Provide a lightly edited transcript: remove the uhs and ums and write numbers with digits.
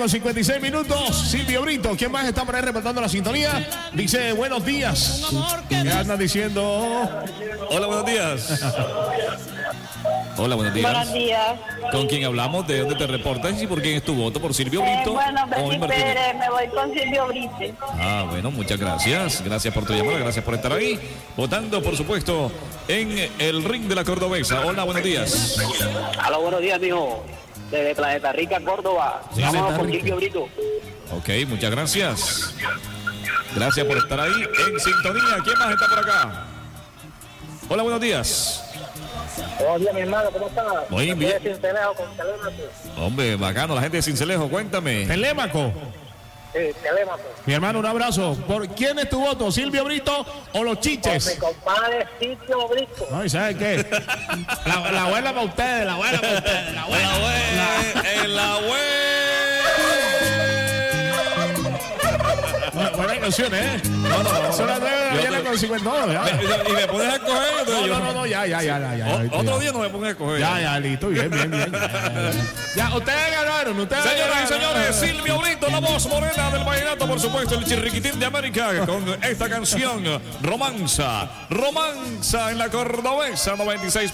con 56 minutos. Silvio Brito, ¿quién más está por ahí reportando la sintonía? Dice, buenos días. ¿Qué andan diciendo? Hola, buenos días. Hola, buenos días. Buenos días. ¿Con quién hablamos? ¿De dónde te reportas? ¿Y por quién es tu voto? ¿Por Silvio Brito? Bueno, o Betty Martínez? Pérez, me voy con Silvio Brito. Ah, bueno, muchas gracias. Gracias por tu llamada, gracias por estar ahí. Votando, por supuesto, en el ring de la Cordobesa. Hola, buenos días. Aló, buenos días, mijo. Desde Planeta Rica, Córdoba. Vamos con Silvio Brito. Ok, muchas gracias. Gracias por estar ahí en sintonía. ¿Quién más está por acá? Hola, buenos días. Buenos días, mi hermano, ¿cómo estás? Muy bien. Estoy de Cincelejo con Telémaco. Hombre, bacano, la gente de Cincelejo, cuéntame. Telémaco. Sí, Telémaco. Mi hermano, un abrazo. ¿Por quién es tu voto? ¿Silvio Brito o los Con chiches? mi compadre Silvio Brito. No, ¿y sabe qué? La abuela para ustedes, la abuela para ustedes. La abuela. La Buenas canciones, ¿eh? No. Son las 9 de la mañana con 50. No, ya. Y me pones a escoger. No, ya. Otro día no me pongas a escoger. Ya, listo, bien. Ya, ustedes ganaron, Señoras y señores, Silvio Brito, la voz morena del vallenato, por supuesto, el chirriquitín de América, con esta canción, Romanza en la Cordobesa 96.